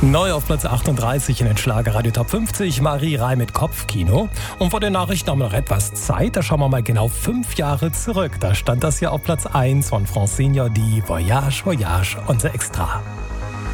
Neu auf Platz 38 in den Schlagerradio Top 50, Marie Reih mit Kopfkino. Und vor den Nachrichten haben wir noch etwas Zeit, da schauen wir mal genau 5 Jahre zurück. Da stand das hier auf Platz 1 von Francine Jordi, Voyage, Voyage, unser Extra.